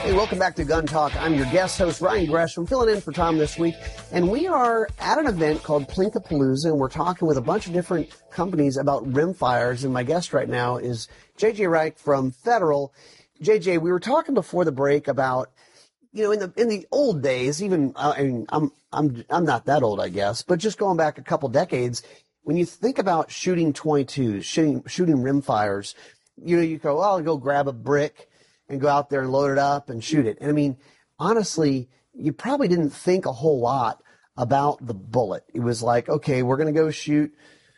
Hey, welcome back to Gun Talk. I'm your guest host, Ryan Gresham, filling in for Tom this week. And we are at an event called Plinkapalooza, and we're talking with a bunch of different companies about rimfires. And my guest right now is JJ Reich from Federal. JJ, we were talking before the break about, you know, in the old days, even I'm not that old, I guess, but just going back a couple decades, when you think about shooting .22s, shooting rimfires, you know, you go, well, I'll go grab a brick and go out there and load it up and shoot it. And I mean, honestly, you probably didn't think a whole lot about the bullet. It was like, okay, we're going to go shoot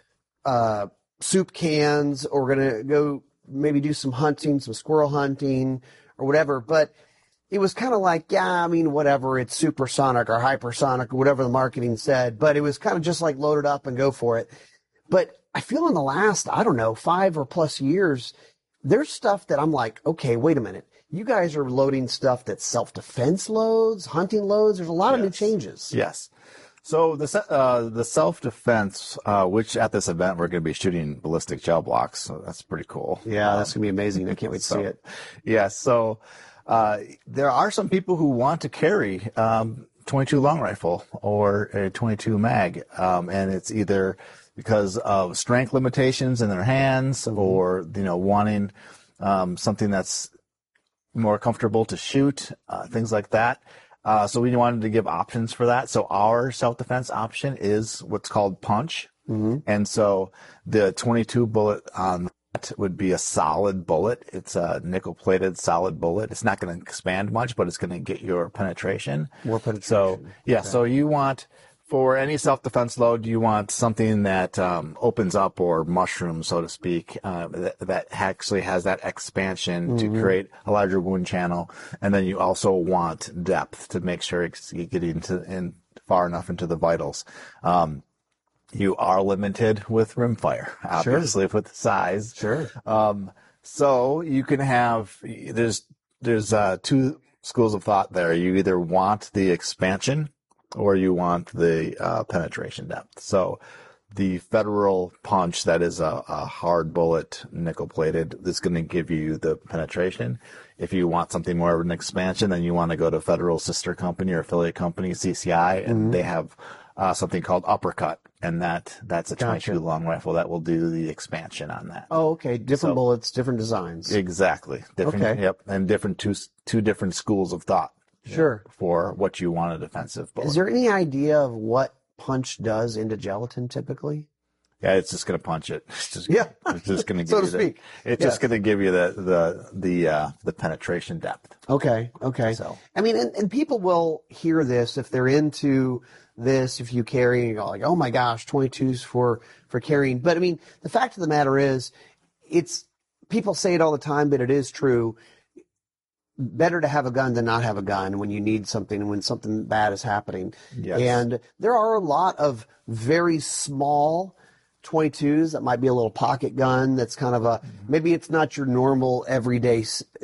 soup cans, or we're going to go maybe do some hunting, some squirrel hunting or whatever. But it was kind of like, yeah, I mean, whatever, it's supersonic or hypersonic or whatever the marketing said. But it was kind of just like load it up and go for it. But I feel in the last, I don't know, 5 or plus years, there's stuff that I'm like, okay, wait a minute. You guys are loading stuff that's self-defense loads, hunting loads. There's a lot of new changes. Yes. So the self-defense, which at this event we're going to be shooting ballistic gel blocks. So that's pretty cool. Yeah, that's going to be amazing. I can't wait to see it. Yeah. So there are some people who want to carry 22 long rifle or a 22 mag, and it's either because of strength limitations in their hands, or, you know, wanting something that's more comfortable to shoot, things like that. So we wanted to give options for that. So our self-defense option is what's called punch. Mm-hmm. And so the 22 bullet on that would be a solid bullet. It's a nickel-plated solid bullet. It's not going to expand much, but it's going to get your penetration. More penetration. So, yeah, okay. So you want, for any self-defense load, you want something that opens up or mushrooms, so to speak, that actually has that expansion to create a larger wound channel. And then you also want depth to make sure it's getting in far enough into the vitals. You are limited with rimfire, obviously, with size. Sure. So you can have, there's two schools of thought there. You either want the expansion or you want the penetration depth. So the Federal punch, that is a hard bullet, nickel-plated, is going to give you the penetration. If you want something more of an expansion, then you want to go to Federal sister company or affiliate company, CCI, and they have something called Uppercut, and that's a 22 long rifle that will do the expansion on that. Oh, okay. Different bullets, different designs. Exactly. Different, okay. Yep. And different two different schools of thought. Sure. For what you want a defensive bullet. Is there any idea of what punch does into gelatin typically? Yeah, it's just going to punch it. It's just going to give so you to speak. It's just going to give you the penetration depth. Okay. So I mean, and people will hear this if they're into this. If you carry, you go like, oh my gosh, 22s for carrying. But I mean, the fact of the matter is, people say it all the time, but it is true. Better to have a gun than not have a gun when you need something, when something bad is happening. Yes. And there are a lot of very small 22s that might be a little pocket gun that's kind of maybe it's not your normal everyday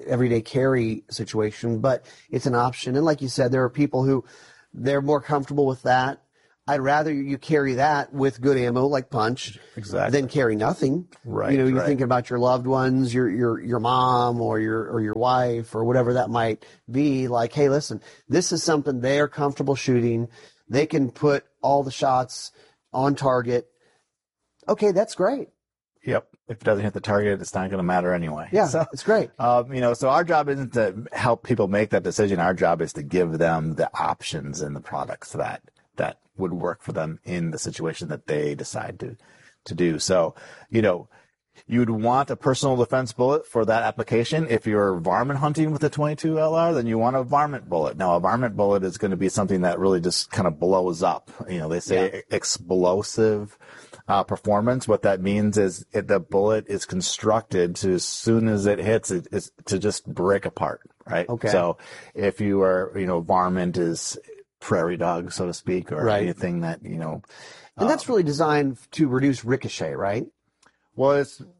carry situation, but it's an option. And like you said, there are people who they're more comfortable with that. I'd rather you carry that with good ammo like punch than carry nothing. Right. You know, you're thinking about your loved ones, your mom or your wife or whatever that might be. Like, hey, listen, this is something they are comfortable shooting. They can put all the shots on target. Okay, that's great. Yep. If it doesn't hit the target, it's not going to matter anyway. Yeah, so, it's great. So our job isn't to help people make that decision. Our job is to give them the options and the products that would work for them in the situation that they decide to do. So, you know, you'd want a personal defense bullet for that application. If you're varmint hunting with a 22 LR, then you want a varmint bullet. Now, a varmint bullet is going to be something that really just kind of blows up. You know, they say explosive performance. What that means is the bullet is constructed to, as soon as it hits, it's to just break apart, right? Okay. So if you are, you know, varmint is prairie dog, so to speak, or anything that, you know. And that's really designed to reduce ricochet, right? Well,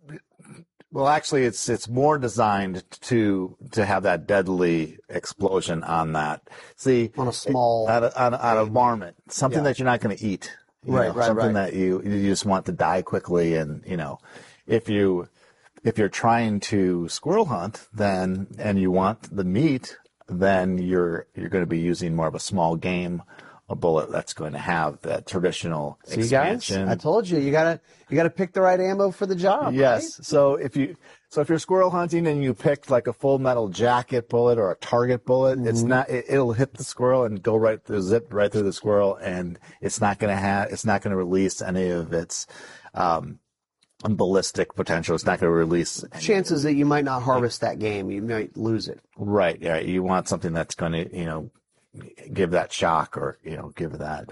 actually, it's more designed to have that deadly explosion on that. See, on a small, on a varmint, something that you're not going to eat, something that you just want to die quickly. And you know, if you're trying to squirrel hunt, and you want the meat, then you're going to be using more of a small game, a bullet that's going to have that traditional expansion. Guys, I told you, you gotta pick the right ammo for the job. Yes. Right? So if you're squirrel hunting and you picked like a full metal jacket bullet or a target bullet, it'll hit the squirrel and go zip right through the squirrel, and it's not going to release any of its ballistic potential. It's not going to release chances that you might not harvest that game. You might lose it. Right. Yeah. You want something that's going to, give that shock or, give that,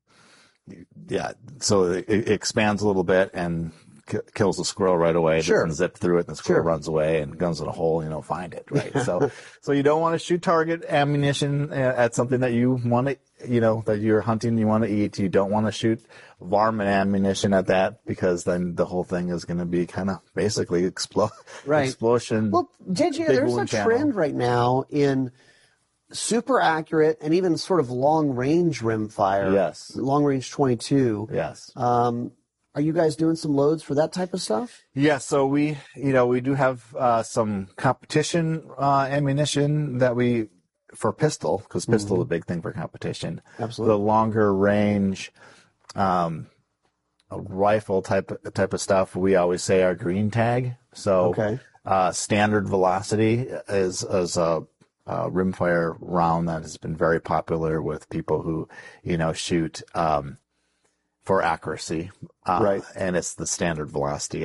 so it expands a little bit and kills the squirrel right away. Sure. Doesn't zip through it, and the squirrel runs away and guns in a hole, find it. Right. So you don't want to shoot target ammunition at something that you want to, that you're hunting, you want to eat. You don't want to shoot varmint ammunition at that, because then the whole thing is going to be kind of basically explosion. Well, JJ, there's a trend right now in super accurate and even sort of long-range rimfire. Yes. Long-range 22. Yes. Are you guys doing some loads for that type of stuff? Yeah, so we do have some competition ammunition that for pistol, because pistol is a big thing for competition. Absolutely. The longer range rifle type of stuff, we always say our green tag. So standard velocity is a rimfire round that has been very popular with people who, shoot for accuracy. Right. And it's the standard velocity.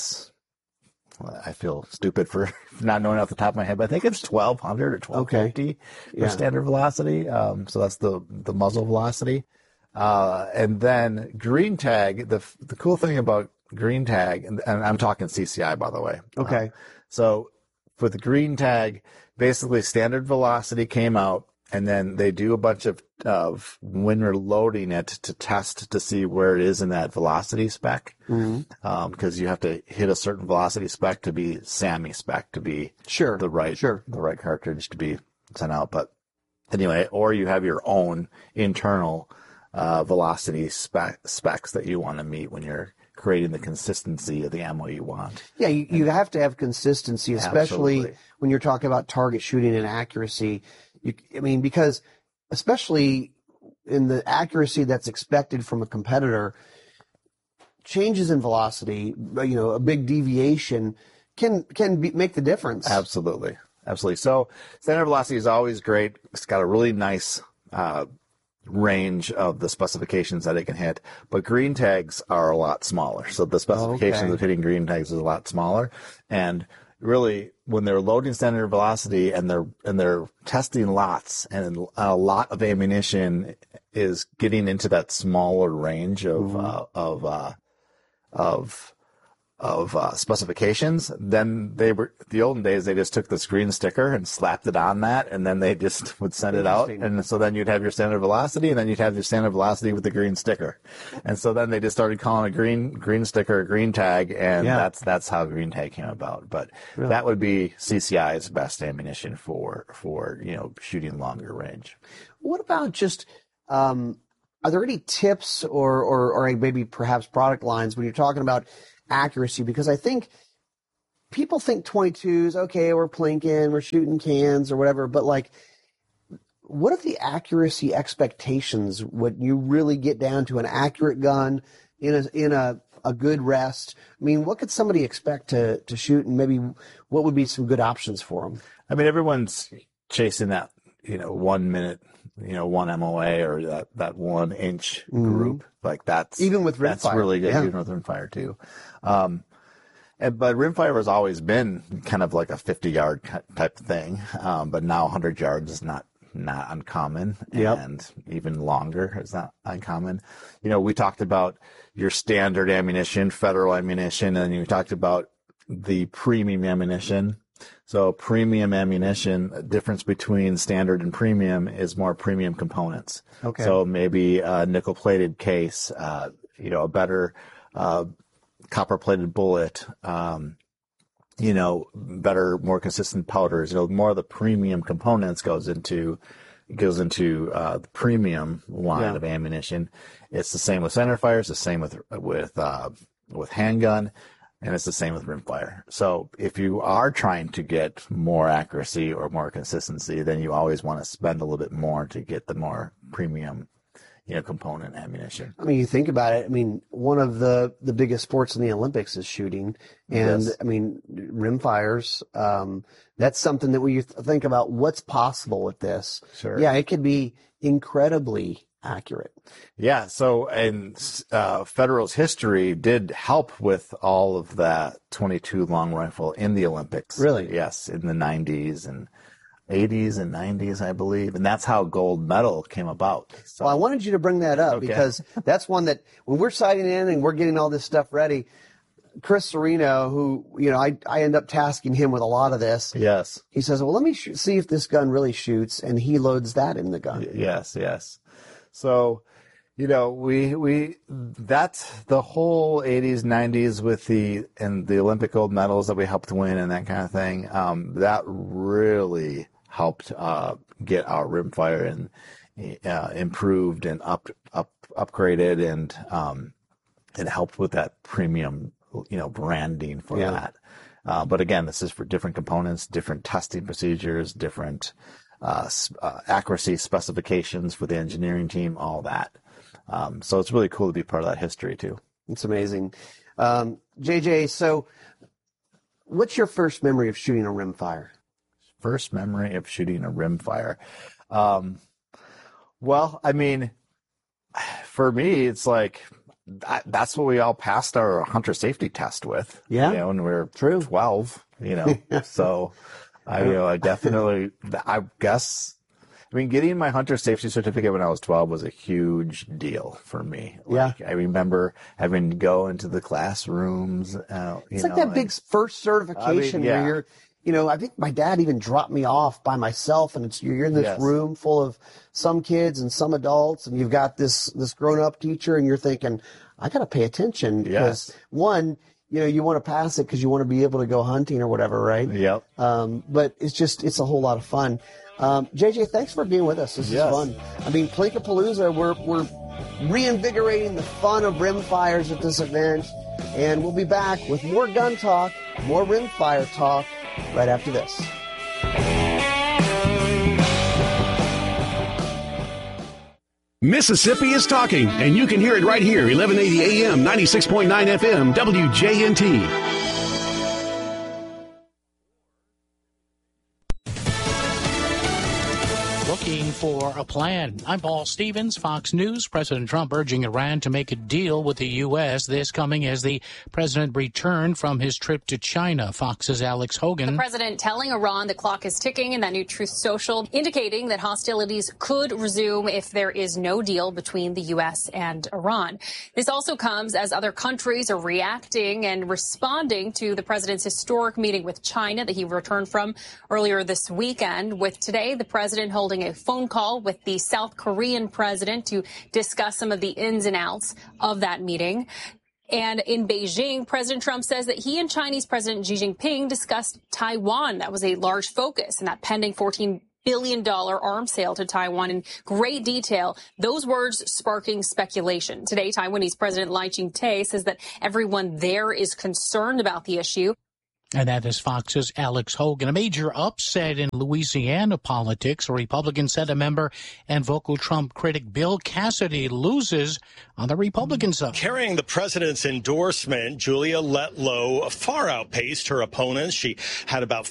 I feel stupid for not knowing off the top of my head, but I think it's 1200 or 1250 for standard velocity. So that's the muzzle velocity. And then green tag, the cool thing about green tag, and I'm talking CCI, by the way. Okay. So for the green tag, basically standard velocity came out, and then they do a bunch of when you're loading it to test to see where it is in that velocity spec. Because you have to hit a certain velocity spec to be SAMI spec, to be the right cartridge to be sent out. But anyway, or you have your own internal velocity specs that you want to meet when you're creating the consistency of the ammo you want. Yeah, you have to have consistency, especially when you're talking about target shooting and accuracy. Because especially in the accuracy that's expected from a competitor, changes in velocity, a big deviation can make the difference. Absolutely. So standard velocity is always great. It's got a really nice range of the specifications that it can hit, but green tags are a lot smaller. So the specifications of hitting green tags is a lot smaller, and really when they're loading standard velocity and they're testing lots, and a lot of ammunition is getting into that smaller range of specifications, then the olden days, they just took this green sticker and slapped it on that, and then they just would send it out. And so then you'd have your standard velocity, and then you'd have your standard velocity with the green sticker. And so then they just started calling a green sticker a green tag, and that's how green tag came about. But that would be CCI's best ammunition for shooting longer range. What about just are there any tips or maybe perhaps product lines when you're talking about accuracy? Because I think people think 22s, okay, we're plinking, we're shooting cans or whatever, but what are the accuracy expectations when you really get down to an accurate gun in a good rest? What could somebody expect to shoot, and maybe what would be some good options for them? Everyone's chasing that 1 minute, one MOA or that 1 inch group. That's even with rimfire. That's really good, even with rimfire too. But rimfire has always been kind of like a 50-yard type thing. But now 100 yards is not uncommon, and even longer is not uncommon. We talked about your standard ammunition, federal ammunition, and you talked about the premium ammunition. So premium ammunition, difference between standard and premium is more premium components. Okay. So maybe a nickel-plated case, a better copper-plated bullet, better, more consistent powders. More of the premium components goes into the premium line of ammunition. It's the same with centerfires. The same with handgun. And it's the same with rimfire. So if you are trying to get more accuracy or more consistency, then you always want to spend a little bit more to get the more premium, component ammunition. I mean, you think about it. I mean, one of the biggest sports in the Olympics is shooting. And Yes. I mean, rimfires, that's something that we think about what's possible with this. Sure. Yeah, it could be incredibly accurate. Yeah. So, and Federal's history did help with all of that 22 long rifle in the Olympics. Really? Yes, in the 90s and 80s and 90s, I believe. And that's how gold medal came about. So, Well, I wanted you to bring that up because that's one that when we're sighting in and we're getting all this stuff ready, Chris Serino, who, I end up tasking him with a lot of this. yes. He says, well, let me see if this gun really shoots. And he loads that in the gun. Yes, yes. So, we that's the whole 80s, 90s with the Olympic gold medals that we helped win and that kind of thing. That really helped get our rimfire and improved and upgraded, and it helped with that premium, branding for that. But again, this is for different components, different testing procedures, different accuracy specifications for the engineering team, all that. So it's really cool to be part of that history too. It's amazing. JJ, so what's your first memory of shooting a rimfire? First memory of shooting a rimfire. Well, I mean, for me, it's like that's what we all passed our hunter safety test with. Yeah. When we were 12. So I definitely, I guess. I mean, getting my hunter safety certificate when I was 12 was a huge deal for me. I remember having to go into the classrooms. It's like that big first certification where you're, I think my dad even dropped me off by myself, and you're in this room full of some kids and some adults, and you've got this grown-up teacher, and you're thinking, I got to pay attention because one, you want to pass it because you want to be able to go hunting or whatever, right? Yep. But it's a whole lot of fun. JJ, thanks for being with us. This is fun. I mean, Plinkapalooza, we're reinvigorating the fun of rimfires at this event, and we'll be back with more gun talk, more rimfire talk right after this. Mississippi is talking, and you can hear it right here, 1180 AM, 96.9 FM, WJNT. Looking for a plan. I'm Paul Stevens, Fox News. President Trump urging Iran to make a deal with the U.S. This coming as the president returned from his trip to China. Fox's Alex Hogan. The president telling Iran the clock is ticking in that new Truth Social, indicating that hostilities could resume if there is no deal between the U.S. and Iran. This also comes as other countries are reacting and responding to the president's historic meeting with China that he returned from earlier this weekend, with today the president holding a phone call with the South Korean president to discuss some of the ins and outs of that meeting. And in Beijing, President Trump says that he and Chinese President Xi Jinping discussed Taiwan. That was a large focus in that pending $14 billion arms sale to Taiwan in great detail, those words sparking speculation. Today, Taiwanese President Lai Ching-te says that everyone there is concerned about the issue. And that is Fox's Alex Hogan. A major upset in Louisiana politics. A Republican Senate member and vocal Trump critic Bill Cassidy loses on the Republican side. Carrying the president's endorsement, Julia Letlow far outpaced her opponents. She had about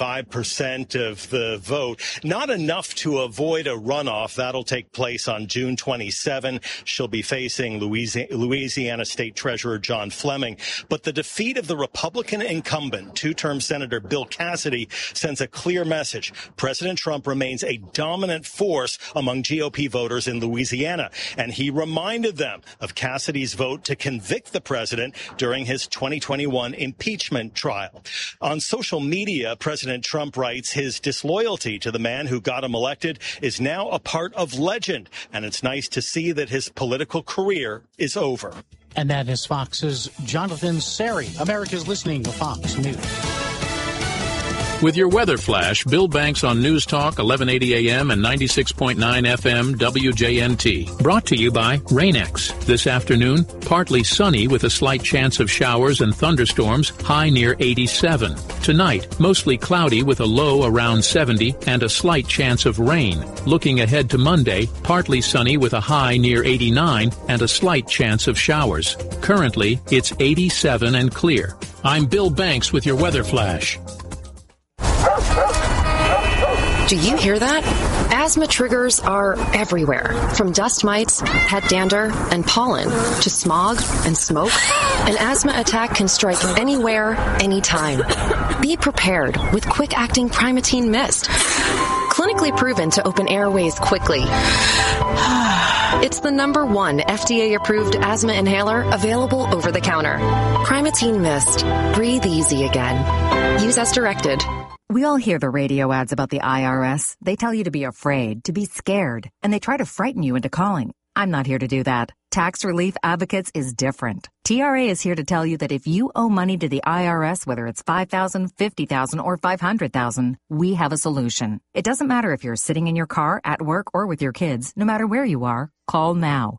45% of the vote. Not enough to avoid a runoff. That'll take place on June 27. She'll be facing Louisiana State Treasurer John Fleming. But the defeat of the Republican incumbent, two-term Senator Bill Cassidy, sends a clear message. President Trump remains a dominant force among GOP voters in Louisiana, and he reminded them of Cassidy's vote to convict the president during his 2021 impeachment trial. On social media, President Trump writes his disloyalty to the man who got him elected is now a part of legend, and it's nice to see that his political career is over. And that is Fox's Jonathan Seri. America's listening to Fox News. With your weather flash, Bill Banks on News Talk 1180 AM and 96.9 FM WJNT. Brought to you by Rain-X. This afternoon, partly sunny with a slight chance of showers and thunderstorms, high near 87. Tonight, mostly cloudy with a low around 70 and a slight chance of rain. Looking ahead to Monday, partly sunny with a high near 89 and a slight chance of showers. Currently, it's 87 and clear. I'm Bill Banks with your weather flash. Do you hear that? Asthma triggers are everywhere, from dust mites, head dander, and pollen, to smog and smoke. An asthma attack can strike anywhere, anytime. Be prepared with quick-acting Primatene Mist. Clinically proven to open airways quickly. It's the #1 FDA-approved asthma inhaler available over the counter. Primatene Mist. Breathe easy again. Use as directed. We all hear the radio ads about the IRS. They tell you to be afraid, to be scared, and they try to frighten you into calling. I'm not here to do that. Tax Relief Advocates is different. TRA is here to tell you that if you owe money to the IRS, whether it's $5,000, $50,000, or $500,000, we have a solution. It doesn't matter if you're sitting in your car, at work, or with your kids. No matter where you are, call now.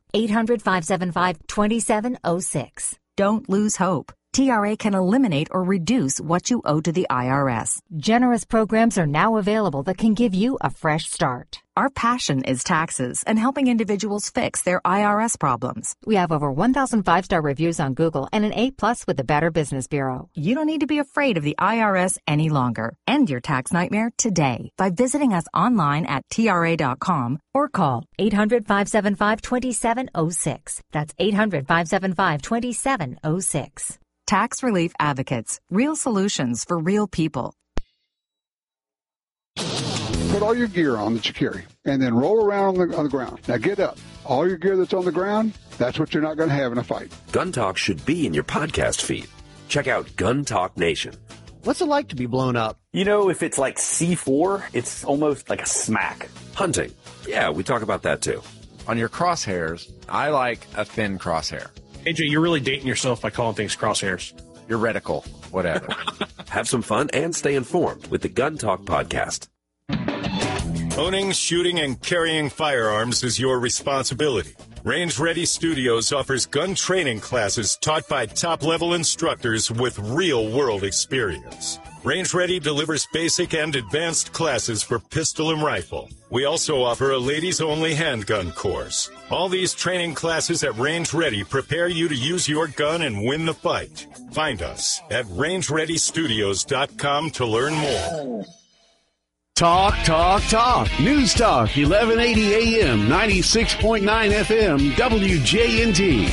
800-575-2706. Don't lose hope. TRA can eliminate or reduce what you owe to the IRS. Generous programs are now available that can give you a fresh start. Our passion is taxes and helping individuals fix their IRS problems. We have over 1,000 5-star reviews on Google and an A+ with the Better Business Bureau. You don't need to be afraid of the IRS any longer. End your tax nightmare today by visiting us online at TRA.com or call 800-575-2706. That's 800-575-2706. Tax Relief Advocates. Real solutions for real people. Put all your gear on that you carry, and then roll around on the ground. Now get up. All your gear that's on the ground, that's what you're not going to have in a fight. Gun Talk should be in your podcast feed. Check out Gun Talk Nation. What's it like to be blown up? You know, if it's like C4, it's almost like a smack. Hunting. Yeah, we talk about that too. On your crosshairs, I like a thin crosshair. AJ, you're really dating yourself by calling things crosshairs. Your reticle, whatever. Have some fun and stay informed with the Gun Talk podcast. Owning, shooting, and carrying firearms is your responsibility. Range Ready Studios offers gun training classes taught by top-level instructors with real-world experience. Range Ready delivers basic and advanced classes for pistol and rifle. We also offer a ladies-only handgun course. All these training classes at Range Ready prepare you to use your gun and win the fight. Find us at rangereadystudios.com to learn more. Talk, talk, talk. News Talk, 1180 AM, 96.9 FM, WJNT.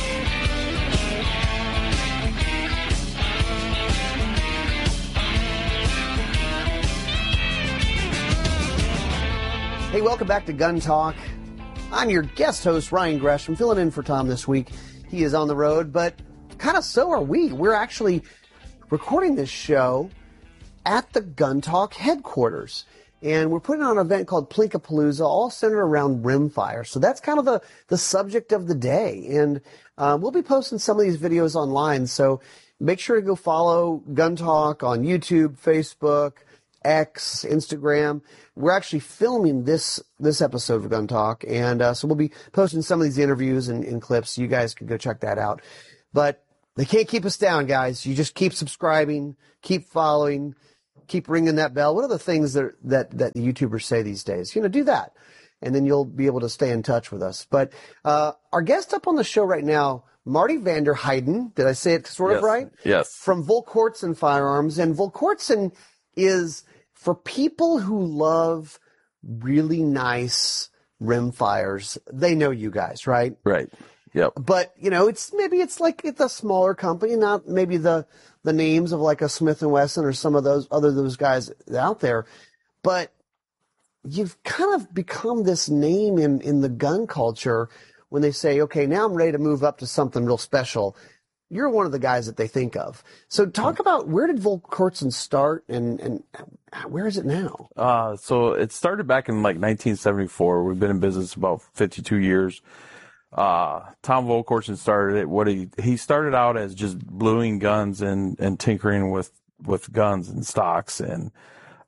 Hey, welcome back to Gun Talk. I'm your guest host, Ryan Gresham, filling in for Tom this week. He is on the road, but kind of so are we. We're actually recording this show at the Gun Talk headquarters. And we're putting on an event called Plinkapalooza, all centered around rimfire. So that's kind of the subject of the day. And we'll be posting some of these videos online. So make sure to go follow Gun Talk on YouTube, Facebook, X, Instagram. We're actually filming this episode of Gun Talk. And so we'll be posting some of these interviews and clips. So you guys can go check that out. But they can't keep us down, guys. You just keep subscribing, keep following, keep ringing that bell. What are the things that the YouTubers say these days? Do that. And then you'll be able to stay in touch with us. But our guest up on the show right now, Marty Vander Heiden. Did I say it sort of right? Yes. From Volquartsen Firearms. And Volquartsen is for people who love really nice rimfires. They know you guys, right? Right. Yep. But, it's like it's a smaller company, not maybe the names of like a Smith & Wesson or some of those guys out there. But you've kind of become this name in the gun culture when they say, okay, now I'm ready to move up to something real special. You're one of the guys that they think of. So talk about where did Volquartsen start and where is it now? So it started back in like 1974. We've been in business about 52 years. Tom Volquartsen started it. He started out as just bluing guns and tinkering with guns and stocks. And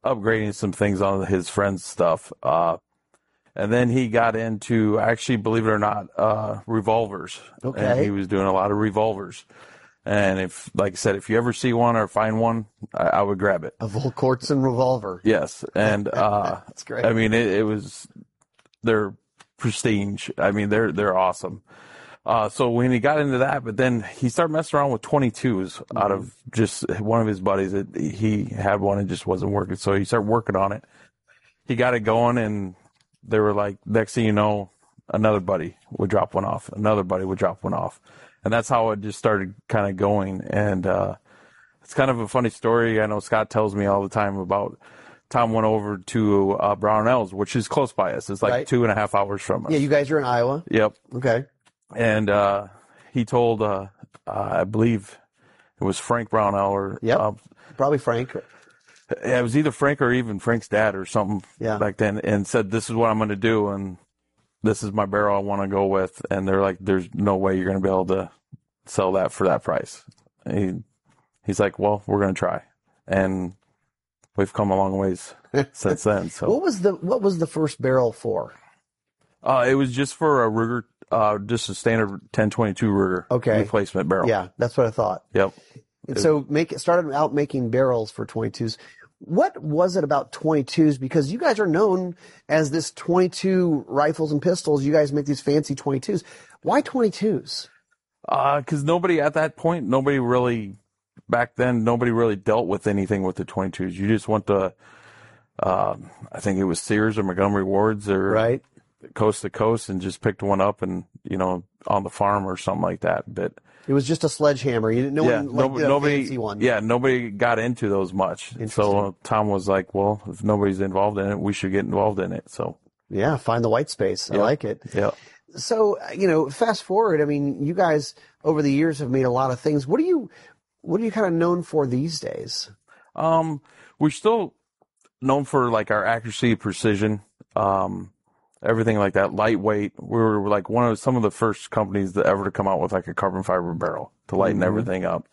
upgrading some things on his friend's stuff. And then he got into, actually, believe it or not, revolvers. Okay. And he was doing a lot of revolvers. And if, like I said, if you ever see one or find one, I would grab it. A Volquartsen revolver. Yes. And, that's great. I mean, it was, they're prestige. I mean, they're awesome. So when he got into that, but then he started messing around with 22s out of just one of his buddies. He had one and just wasn't working. So he started working on it. He got it going, and they were like, next thing you know, another buddy would drop one off. Another buddy would drop one off. And that's how it just started kind of going. And it's kind of a funny story. I know Scott tells me all the time about Tom went over to Brownells, which is close by us. It's like 2.5 hours from us. Yeah, you guys are in Iowa. Yep. Okay. And he told, I believe it was Frank Brownell or probably Frank. It was either Frank or even Frank's dad or something back then, and said, "This is what I'm going to do, and this is my barrel I want to go with." And they're like, "There's no way you're going to be able to sell that for that price." He's like, "Well, we're going to try," and we've come a long ways since then. So what was the first barrel for? It was just for a Ruger, just a standard 1022 Ruger replacement barrel. Yeah, that's what I thought. Yep. And so started out making barrels for 22s. What was it about 22s? Because you guys are known as this 22 rifles and pistols. You guys make these fancy 22s. Why 22s? Because nobody at that point, back then, nobody really dealt with anything with the 22s. You just went to, I think it was Sears or Montgomery Ward's or coast to coast and just picked one up and, on the farm or something like that. But it was just a sledgehammer. You didn't nobody fancy one. Yeah, nobody got into those much. So Tom was like, well, if nobody's involved in it, we should get involved in it. So yeah, find the white space. I like it. Yeah. So, fast forward, I mean, you guys over the years have made a lot of things. What are you kind of known for these days? We're still known for like our accuracy, precision, everything like that, lightweight. We were like some of the first companies that ever to come out with like a carbon fiber barrel to lighten everything up.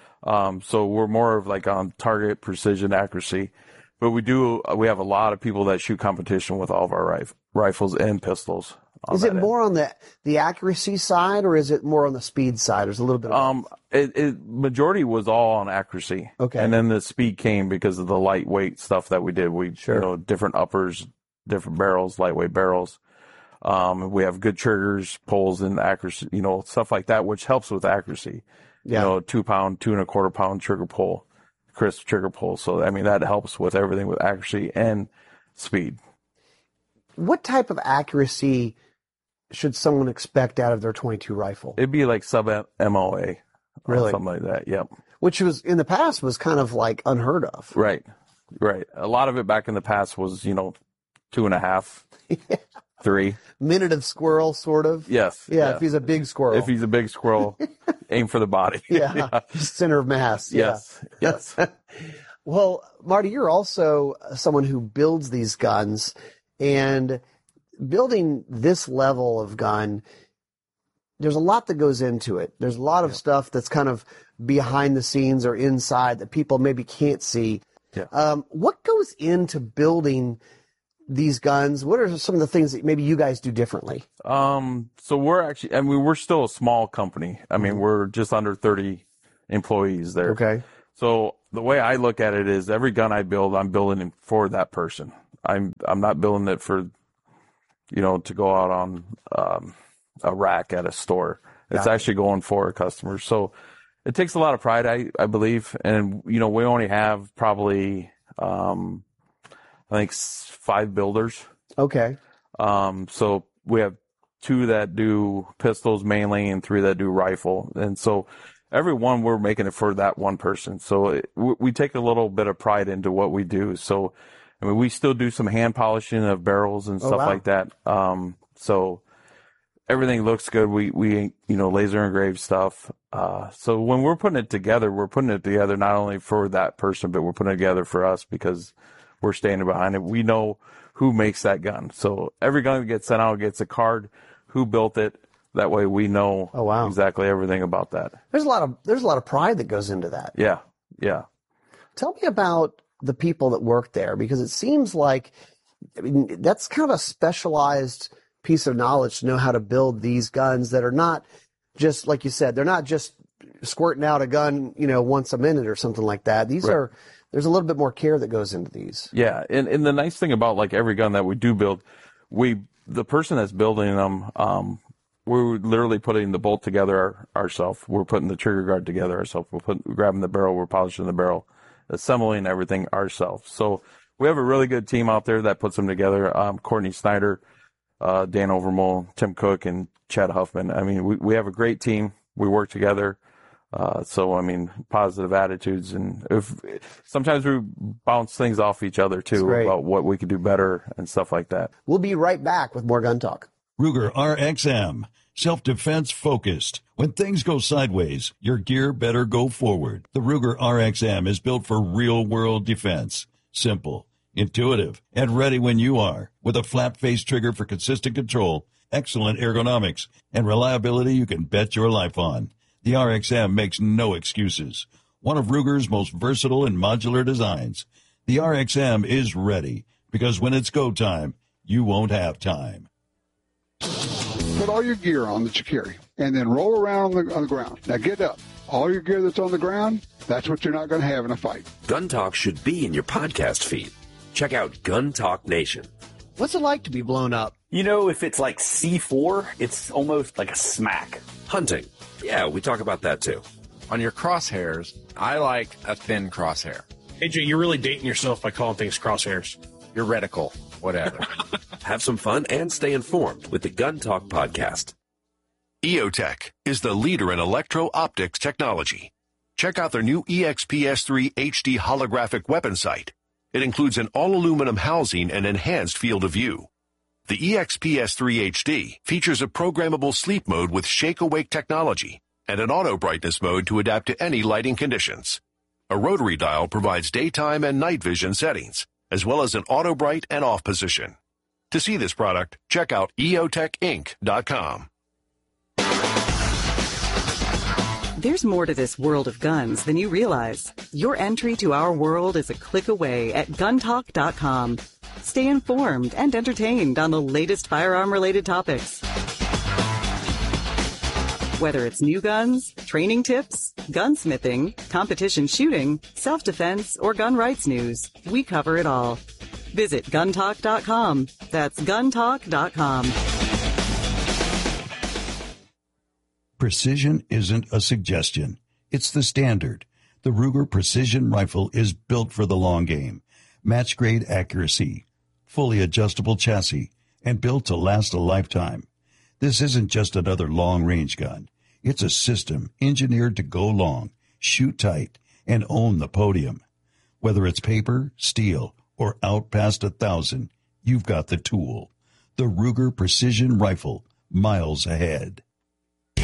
So we're more of like on target, precision, accuracy. But we have a lot of people that shoot competition with all of our rifles and pistols. Is it more on the accuracy side, or is it more on the speed side? There's a little bit of majority was all on accuracy. Okay. And then the speed came because of the lightweight stuff that we did. Different uppers, different barrels, lightweight barrels. We have good triggers, pulls, and accuracy, stuff like that, which helps with accuracy. Yeah. 2 pound, 2.25 pound trigger pull, crisp trigger pull. So, I mean, that helps with everything with accuracy and speed. What type of accuracy should someone expect out of their 22 rifle? It'd be like sub MOA. Really? Something like that. Yep. Which was in the past was kind of like unheard of. Right. A lot of it back in the past was, 2.5, 3. Minute of squirrel, sort of. Yes. Yeah. If he's a big squirrel. If he's a big squirrel, aim for the body. Yeah. Center of mass. Yes. Yeah. Yes. Well, Marty, you're also someone who builds these guns, and building this level of gun, there's a lot that goes into it. There's a lot of stuff that's kind of behind the scenes or inside that people maybe can't see. Yeah. What goes into building these guns? What are some of the things that maybe you guys do differently? So we're still a small company. I mean, we're just under 30 employees there. Okay. So the way I look at it is every gun I build, I'm building it for that person. I'm not building it for, to go out on a rack at a store. It's actually going for a customer. So it takes a lot of pride, I believe. And, we only have probably, I think 5 builders. Okay. So we have 2 that do pistols mainly and 3 that do rifle. And so every one, we're making it for that one person. So we take a little bit of pride into what we do. So, I mean, we still do some hand polishing of barrels and stuff like that. So everything looks good. We laser engraved stuff. So when we're putting it together not only for that person, but we're putting it together for us because we're standing behind it. We know who makes that gun. So every gun that gets sent out gets a card, who built it. That way we know exactly everything about that. There's a lot of pride that goes into that. Yeah. Tell me about the people that work there? Because it seems like, I mean, that's kind of a specialized piece of knowledge to know how to build these guns that are not just, like you said, they're not just squirting out a gun, once a minute or something like that. These are, there's a little bit more care that goes into these. Yeah. And the nice thing about like every gun that we do build, the person that's building them, we're literally putting the bolt together ourselves. We're putting the trigger guard together ourselves. We're grabbing the barrel. We're polishing the barrel, assembling everything ourselves. So we have a really good team out there that puts them together. Courtney Snyder, Dan Overmole, Tim Cook, and Chad Huffman. I mean, we have a great team. We work together. So, I mean, positive attitudes. And sometimes we bounce things off each other, too, about what we could do better and stuff like that. We'll be right back with more Gun Talk. Ruger RXM, self-defense focused. When things go sideways, your gear better go forward. The Ruger RXM is built for real-world defense. Simple, intuitive, and ready when you are. With a flat-face trigger for consistent control, excellent ergonomics, and reliability you can bet your life on. The RXM makes no excuses. One of Ruger's most versatile and modular designs. The RXM is ready, because when it's go time, you won't have time. Put all your gear on that you carry, and then roll around on the ground. Now get up. All your gear that's on the ground, that's what you're not going to have in a fight. Gun Talk should be in your podcast feed. Check out Gun Talk Nation. What's it like to be blown up? If it's like C4, it's almost like a smack. Hunting. Yeah, we talk about that too. On your crosshairs, I like a thin crosshair. AJ, you're really dating yourself by calling things crosshairs. Your reticle, whatever. Have some fun and stay informed with the Gun Talk podcast. EOTech is the leader in electro-optics technology. Check out their new EXPS3 HD holographic weapon sight. It includes an all-aluminum housing and enhanced field of view. The EXPS3 HD features a programmable sleep mode with shake-awake technology and an auto-brightness mode to adapt to any lighting conditions. A rotary dial provides daytime and night vision settings, as well as an auto-bright and off position. To see this product, check out eotechinc.com. There's more to this world of guns than you realize. Your entry to our world is a click away at guntalk.com. Stay informed and entertained on the latest firearm-related topics. Whether it's new guns, training tips, gunsmithing, competition shooting, self-defense, or gun rights news, we cover it all. Visit guntalk.com. That's guntalk.com. Precision isn't a suggestion. It's the standard. The Ruger Precision Rifle is built for the long game. Match-grade accuracy, fully adjustable chassis, and built to last a lifetime. This isn't just another long-range gun. It's a system engineered to go long, shoot tight, and own the podium. Whether it's paper, steel, or out past 1,000, you've got the tool. The Ruger Precision Rifle, miles ahead.